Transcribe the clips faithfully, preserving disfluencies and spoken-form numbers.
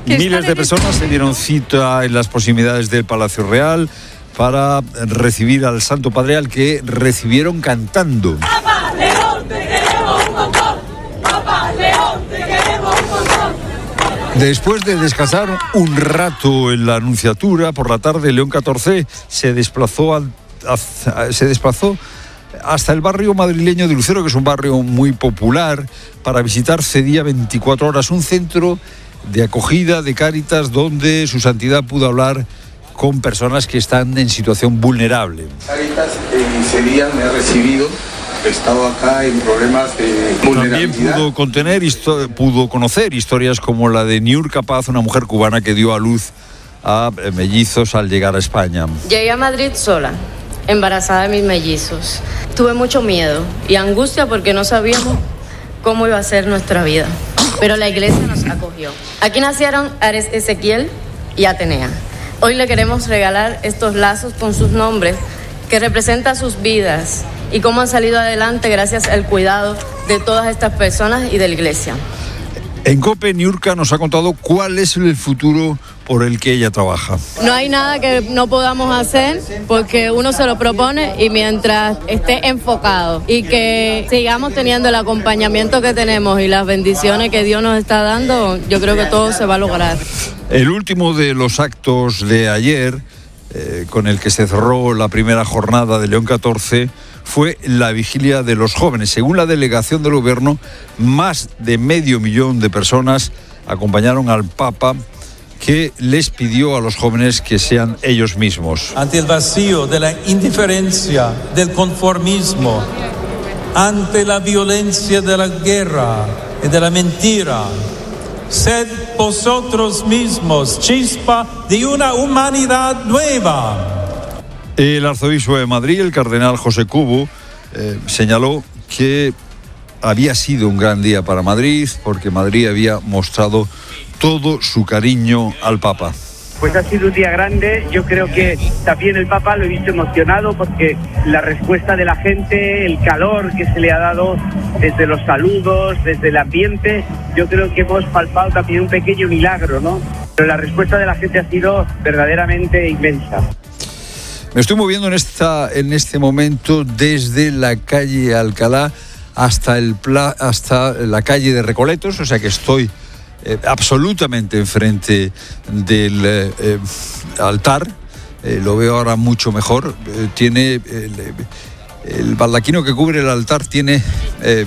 Miles de personas se dieron cita en las proximidades del Palacio Real para recibir al Santo Padre, al que recibieron cantando. ¡Papá León, te queremos un montón! ¡Papá León, te queremos un montón! Después de descansar un rato en la Anunciatura, por la tarde León catorce se desplazó, al, a, se desplazó hasta el barrio madrileño de Lucero, que es un barrio muy popular, para visitar Cedía veinticuatro horas, un centro de acogida de Cáritas donde su santidad pudo hablar con personas que están en situación vulnerable. Cáritas en Cedía me ha recibido. He estado acá en problemas de vulnerabilidad. También pudo contener, pudo conocer historias como la de Niurka Paz, una mujer cubana que dio a luz a mellizos al llegar a España. Llegué a Madrid sola, embarazada de mis mellizos. Tuve mucho miedo y angustia porque no sabíamos cómo iba a ser nuestra vida. Pero la iglesia nos acogió. Aquí nacieron Ares Ezequiel y Atenea. Hoy le queremos regalar estos lazos con sus nombres que representan sus vidas y cómo han salido adelante gracias al cuidado de todas estas personas y de la iglesia. En COPE, Niurka nos ha contado cuál es el futuro por el que ella trabaja. No hay nada que no podamos hacer porque uno se lo propone y mientras esté enfocado y que sigamos teniendo el acompañamiento que tenemos y las bendiciones que Dios nos está dando, yo creo que todo se va a lograr. El último de los actos de ayer, eh, con el que se cerró la primera jornada de León catorce, fue la vigilia de los jóvenes. Según la delegación del gobierno, más de medio millón de personas acompañaron al Papa, que les pidió a los jóvenes que sean ellos mismos. Ante el vacío de la indiferencia, del conformismo, ante la violencia de la guerra y de la mentira, sed vosotros mismos chispa de una humanidad nueva. El arzobispo de Madrid, el cardenal José Cubo, eh, señaló que había sido un gran día para Madrid porque Madrid había mostrado todo su cariño al Papa. Pues ha sido un día grande. Yo creo que también el Papa lo he visto emocionado porque la respuesta de la gente, el calor que se le ha dado desde los saludos, desde el ambiente, yo creo que hemos palpado también un pequeño milagro, ¿no? Pero la respuesta de la gente ha sido verdaderamente inmensa. Me estoy moviendo en esta en este momento desde la calle Alcalá hasta el pla, hasta la calle de Recoletos, o sea que estoy eh, absolutamente enfrente del eh, eh, altar. Eh, lo veo ahora mucho mejor. Eh, tiene el, el baldaquino que cubre el altar tiene eh,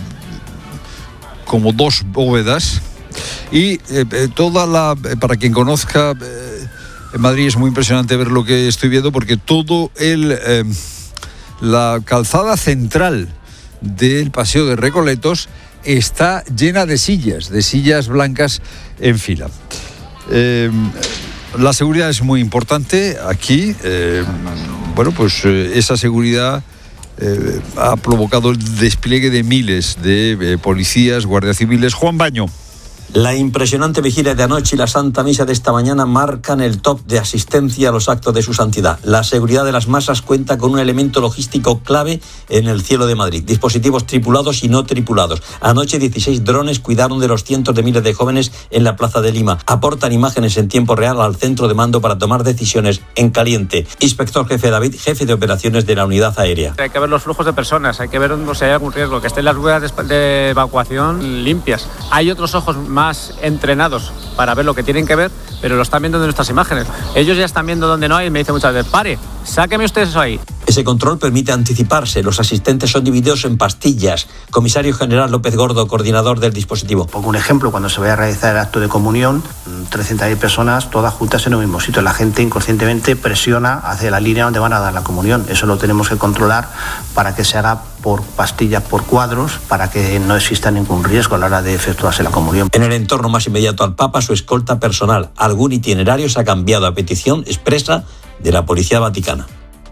como dos bóvedas y eh, toda la para quien conozca eh, en Madrid es muy impresionante ver lo que estoy viendo porque todo el eh, la calzada central del Paseo de Recoletos está llena de sillas, de sillas blancas en fila. Eh, la seguridad es muy importante aquí. Eh, bueno, pues eh, esa seguridad eh, ha provocado el despliegue de miles de eh, policías, guardias civiles. Juan Baño. La impresionante vigilia de anoche y la Santa Misa de esta mañana marcan el top de asistencia a los actos de su santidad. La seguridad de las masas cuenta con un elemento logístico clave en el cielo de Madrid. Dispositivos tripulados y no tripulados. Anoche dieciséis drones cuidaron de los cientos de miles de jóvenes en la Plaza de Lima. Aportan imágenes en tiempo real al centro de mando para tomar decisiones en caliente. Inspector jefe David, jefe de operaciones de la unidad aérea. Hay que ver los flujos de personas, hay que ver si hay algún riesgo, que estén las ruedas de evacuación limpias. Hay otros ojos más entrenados para ver lo que tienen que ver, pero lo están viendo en nuestras imágenes. Ellos ya están viendo donde no hay y me dicen muchas veces, pare, sáqueme usted eso ahí. Ese control permite anticiparse. Los asistentes son divididos en pastillas. Comisario General López Gordo, coordinador del dispositivo. Pongo un ejemplo, cuando se vaya a realizar el acto de comunión, trescientas mil personas todas juntas en el mismo sitio. La gente inconscientemente presiona hacia la línea donde van a dar la comunión. Eso lo tenemos que controlar para que se haga por pastillas, por cuadros, para que no exista ningún riesgo a la hora de efectuarse la comunión. En el entorno más inmediato al Papa, su escolta personal. Algún itinerario se ha cambiado a petición expresa de la Policía Vaticana.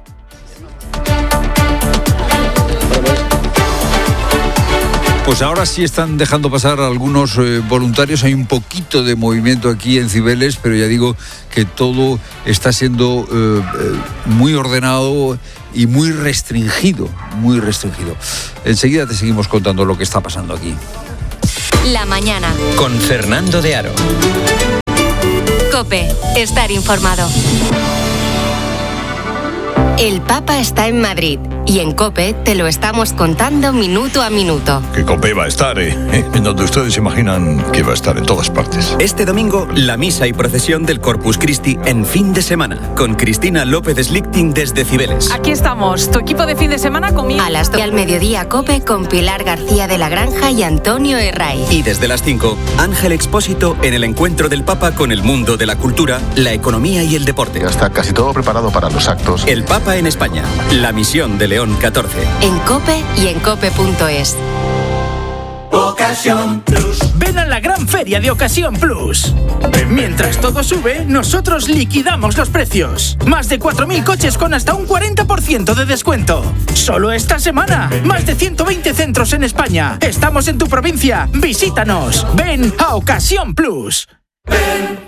Pues ahora sí están dejando pasar algunos eh, voluntarios. Hay un poquito de movimiento aquí en Cibeles, pero ya digo que todo está siendo eh, eh, muy ordenado y muy restringido, muy restringido. Enseguida te seguimos contando lo que está pasando aquí. La mañana. Con Fernando de Aro. COPE. Estar informado. El Papa está en Madrid y en COPE te lo estamos contando minuto a minuto. Que COPE va a estar, ¿eh? En donde ustedes imaginan que va a estar, en todas partes. Este domingo, la misa y procesión del Corpus Christi en fin de semana, con Cristina López Slichting desde Cibeles. Aquí estamos, tu equipo de fin de semana comienza. A las dos al mediodía COPE con Pilar García de la Granja y Antonio Herray. Y desde las cinco, Ángel Expósito en el encuentro del Papa con el mundo de la cultura, la economía y el deporte. Ya está casi todo preparado para los actos. El Papa en España, la misión de León catorce. En COPE y en cope punto es. Ocasión Plus. Ven a la gran feria de Ocasión Plus. Mientras todo sube, nosotros liquidamos los precios. Más de cuatro mil coches con hasta un cuarenta por ciento de descuento. Solo esta semana. Más de ciento veinte centros en España. Estamos en tu provincia. Visítanos. Ven a Ocasión Plus. Ven.